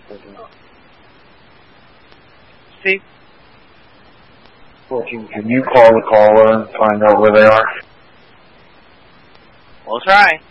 Steve? 14, can you call the caller and find out where they are? We'll try.